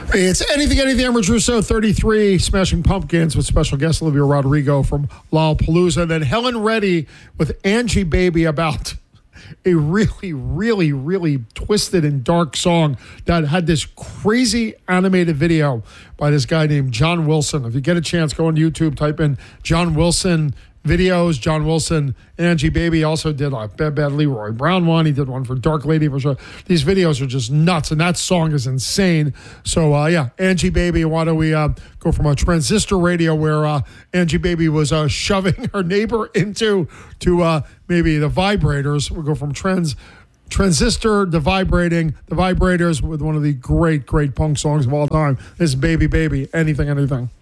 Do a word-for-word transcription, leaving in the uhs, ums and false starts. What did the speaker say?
It's Anything, Anything, Amateur Russo, thirty-three, Smashing Pumpkins with special guest Olivia Rodrigo from Lollapalooza. And then Helen Reddy with Angie Baby about a really, really, really twisted and dark song that had this crazy animated video by this guy named John Wilson. If you get a chance, go on YouTube, type in John Wilson videos. John Wilson, Angie Baby also did a Bad Bad Leroy Brown one. He did one for Dark Lady for sure. These videos are just nuts, and that song is insane. So, uh, yeah, Angie Baby, why don't we uh, go from a transistor radio where uh, Angie Baby was uh, shoving her neighbor into to uh, maybe the vibrators. We'll go from trans transistor to vibrating, the vibrators with one of the great, great punk songs of all time. This is Baby Baby, Anything, Anything.